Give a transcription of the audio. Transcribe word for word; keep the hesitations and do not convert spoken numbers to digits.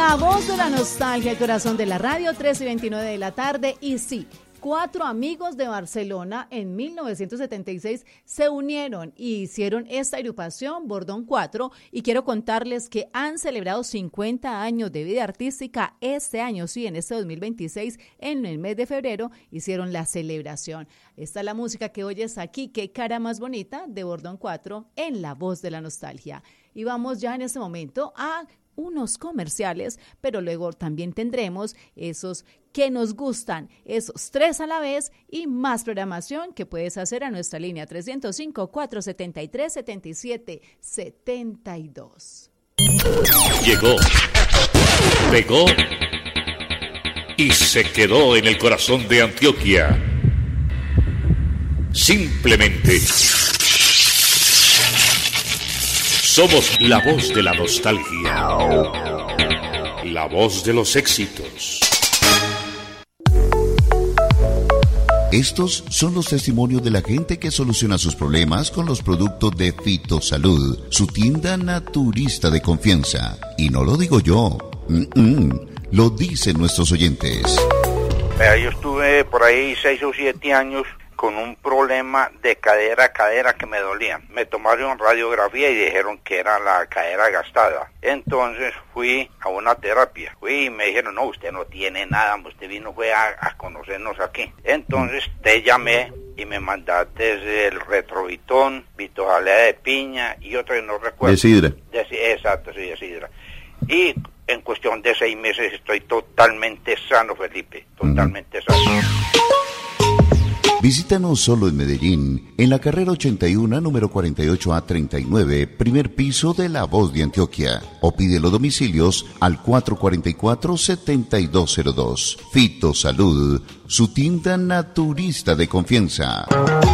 La voz de la nostalgia, el corazón de la radio, tres y veintinueve de la tarde. Y sí, cuatro amigos de Barcelona en mil novecientos setenta y seis se unieron y hicieron esta agrupación, Bordón cuatro, y quiero contarles que han celebrado cincuenta años de vida artística este año, sí, en este dos mil veintiséis, en el mes de febrero, hicieron la celebración. Esta es la música que oyes aquí, qué cara más bonita, de Bordón cuatro, en La Voz de la Nostalgia. Y vamos ya en este momento a unos comerciales, pero luego también tendremos esos que nos gustan, esos tres a la vez y más programación que puedes hacer a nuestra línea tres cero cinco, cuatro siete tres, siete siete siete dos. Llegó, pegó y se quedó en el corazón de Antioquia. Simplemente somos la voz de la nostalgia, la voz de los éxitos. Estos son los testimonios de la gente que soluciona sus problemas con los productos de Fitosalud, su tienda naturista de confianza. Y no lo digo yo, Mm-mm, lo dicen nuestros oyentes. Vea, yo estuve por ahí seis o siete años con un problema de cadera a cadera que me dolía. Me tomaron radiografía y dijeron que era la cadera gastada. Entonces fui a una terapia. Fui y me dijeron, no, usted no tiene nada, usted vino fue a, a conocernos aquí. Entonces te llamé y me mandaste el retrovitón, vitojalea de piña y otra que no recuerdo. De sidra. De, exacto, sí, de sidra. Y en cuestión de seis meses estoy totalmente sano, Felipe, totalmente uh-huh. sano. Visítanos solo en Medellín, en la carrera ochenta y uno, número cuarenta y ocho A treinta y nueve, primer piso de La Voz de Antioquia. O pide los domicilios al cuatro cuatro cuatro, siete dos cero dos. Fitosalud, su tienda naturista de confianza.